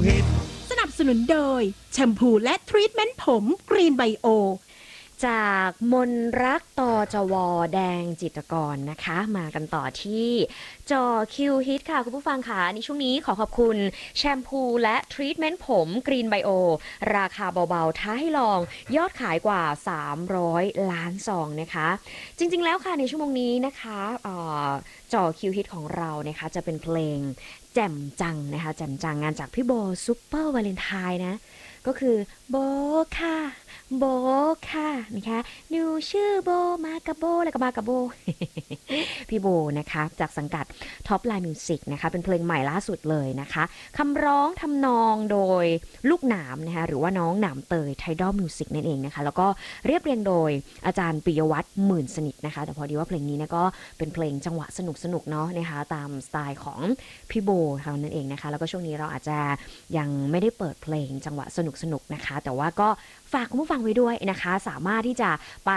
ฮิตสนับสนุนโดยแชมพูและทรีทเมนต์ผมกรีนไบโอจากมนรักตจวแดงจิตรกรนะคะมากันต่อที่จอคิวฮิตค่ะคุณผู้ฟังค่ะในช่วงนี้ขอขอบคุณแชมพูและทรีทเมนต์ผมกรีนไบโอราคาเบาๆท้าให้ลองยอดขายกว่า300ล้านซองนะคะจริงๆแล้วค่ะในชั่วโมงนี้นะคะจอคิวฮิตของเรานะคะจะเป็นเพลงแจ่มจังนะคะแจ่มจังงานจากพี่โบซุปเปอร์วาเลนไทน์นะก็คือโบค่ะโบค่ะนะคะหนูชื่อโบมากับโบแล้วก็มากับโบ พี่โบนะคะจากสังกัดท็อปไลน์มิวสิกนะคะเป็นเพลงใหม่ล่าสุดเลยนะคะคำร้องทำนองโดยลูกหนามนะคะหรือว่าน้องหนามเตยไทดอลมิวสิกนั่นเองนะคะแล้วก็เรียบเรียงโดยอาจารย์ปิยวัฒน์หมื่นสนิทนะคะแต่พอดีว่าเพลงนี้นะก็เป็นเพลงจังหวะสนุกๆเนาะนะคะตามสไตล์ของพี่โบเขานั่นเองนะคะแล้วก็ช่วงนี้เราอาจจะยังไม่ได้เปิดเพลงจังหวะสนุกๆนะคะแต่ว่าก็ฝากคุณผู้ฟังไว้ด้วยนะคะสามารถที่จะไป